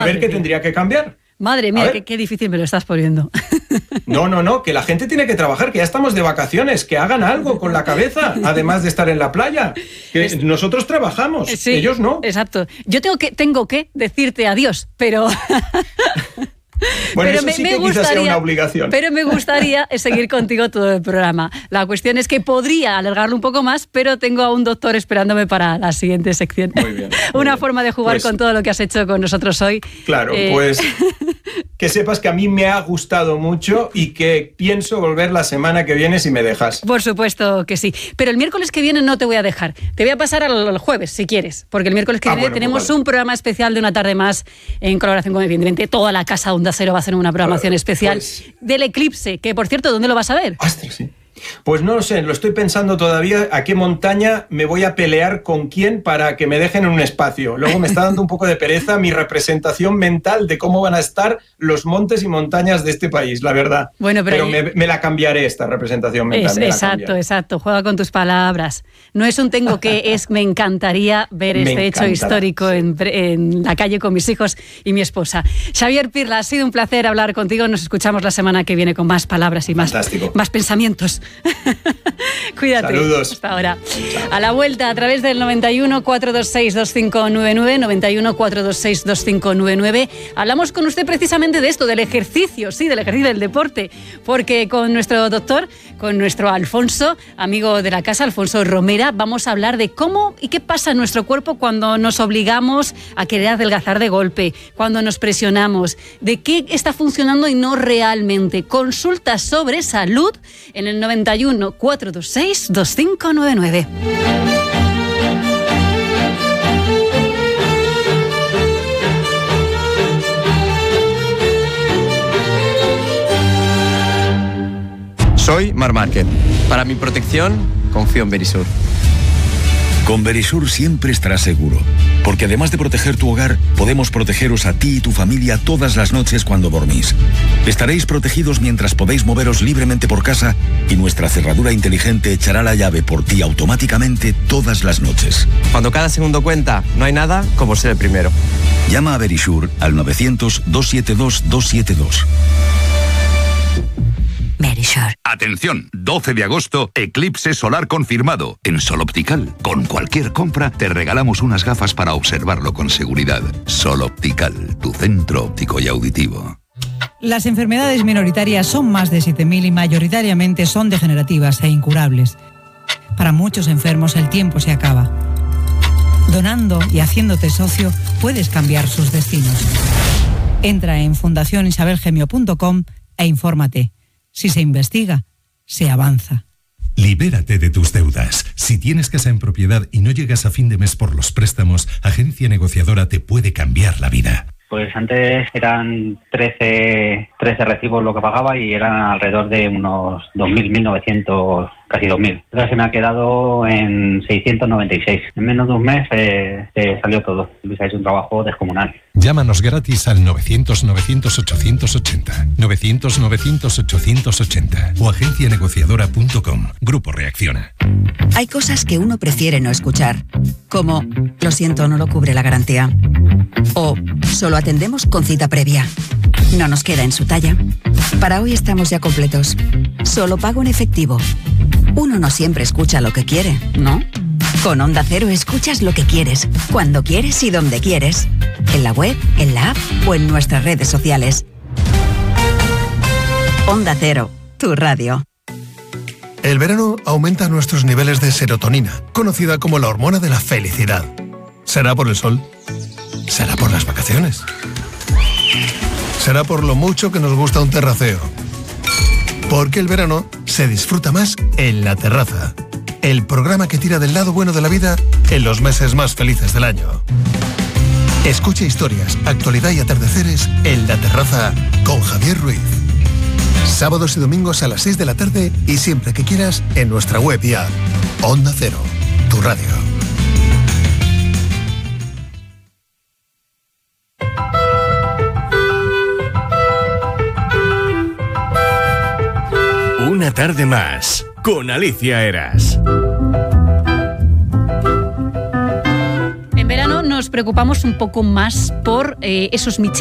A ver qué tendría que cambiar. Madre mía, qué difícil me lo estás poniendo. No, que la gente tiene que trabajar, que ya estamos de vacaciones, que hagan algo con la cabeza, además de estar en la playa. Que nosotros trabajamos, sí, ellos no. Exacto. Yo tengo que decirte adiós, pero... Bueno, pero eso sí que quizás sea una obligación. Pero me gustaría seguir contigo todo el programa. La cuestión es que podría alargarlo un poco más, pero tengo a un doctor esperándome para la siguiente sección. Muy bien. Una forma de jugar con todo lo que has hecho con nosotros hoy. Claro, pues que sepas que a mí me ha gustado mucho y que pienso volver la semana que viene si me dejas. Por supuesto que sí. Pero el miércoles que viene no te voy a dejar. Te voy a pasar al jueves, si quieres. Porque el miércoles que viene tenemos un programa especial de una tarde más en colaboración con, evidentemente, toda la Casa Onda Cero va a hacer una programación especial del eclipse, que por cierto, ¿dónde lo vas a ver? ¡Ostras, sí! Pues no lo sé, lo estoy pensando todavía a qué montaña me voy a pelear con quién para que me dejen en un espacio. Luego me está dando un poco de pereza mi representación mental de cómo van a estar los montes y montañas de este país, la verdad. Bueno, pero me la cambiaré esta representación mental. Exacto, juega con tus palabras. No es un tengo que, es me encantaría ver este hecho histórico en la calle con mis hijos y mi esposa. Xavier Pirla, ha sido un placer hablar contigo. Nos escuchamos la semana que viene con más palabras y más pensamientos. Cuídate. Saludos. Hasta ahora. A la vuelta, a través del 91 426 2599, 91 426 2599, hablamos con usted precisamente de esto, del ejercicio, del deporte, porque con nuestro doctor, con nuestro Alfonso, amigo de la casa, Alfonso Romera, vamos a hablar de cómo y qué pasa en nuestro cuerpo cuando nos obligamos a querer adelgazar de golpe, cuando nos presionamos, de qué está funcionando y no realmente. Consultas sobre salud en el 91 426 2599. Soy Marc Márquez. Para mi protección, confío en Verisur. Con Verisur siempre estarás seguro, porque además de proteger tu hogar, podemos protegeros a ti y tu familia todas las noches cuando dormís. Estaréis protegidos mientras podéis moveros libremente por casa y nuestra cerradura inteligente echará la llave por ti automáticamente todas las noches. Cuando cada segundo cuenta, no hay nada como ser el primero. Llama a Verisur al 900-272-272. Verisur. Atención, 12 de agosto, eclipse solar confirmado en Sol Optical. Con cualquier compra te regalamos unas gafas para observarlo con seguridad. Sol Optical, tu centro óptico y auditivo. Las enfermedades minoritarias son más de 7.000 y mayoritariamente son degenerativas e incurables. Para muchos enfermos el tiempo se acaba. Donando y haciéndote socio puedes cambiar sus destinos. Entra en fundacionisabelgemio.com e infórmate. Si se investiga, se avanza. Libérate de tus deudas. Si tienes casa en propiedad y no llegas a fin de mes por los préstamos, Agencia Negociadora te puede cambiar la vida. Pues antes eran 13 recibos lo que pagaba y eran alrededor de unos 2.000, 1.900, casi 2.000. Ahora se me ha quedado en 696. En menos de un mes salió todo. Luis ha hecho un trabajo descomunal. Llámanos gratis al 900-900-880, 900-900-880 o agencianegociadora.com. Grupo Reacciona. Hay cosas que uno prefiere no escuchar, como lo siento, no lo cubre la garantía, o solo atendemos con cita previa. No nos queda en su talla. Para hoy estamos ya completos. Solo pago en efectivo. Uno no siempre escucha lo que quiere, ¿no? Con Onda Cero escuchas lo que quieres, cuando quieres y donde quieres. En la web, en la app o en nuestras redes sociales. Onda Cero, tu radio. El verano aumenta nuestros niveles de serotonina, conocida como la hormona de la felicidad. ¿Será por el sol? ¿Será por las vacaciones? ¿Será por lo mucho que nos gusta un terraceo? Porque el verano se disfruta más en La Terraza, el programa que tira del lado bueno de la vida en los meses más felices del año. Escucha historias, actualidad y atardeceres en La Terraza con Javier Ruiz. Sábados y domingos a las 6 de la tarde y siempre que quieras en nuestra web y app. Onda Cero, tu radio. Una tarde más con Alicia Eras. nos preocupamos un poco más por esos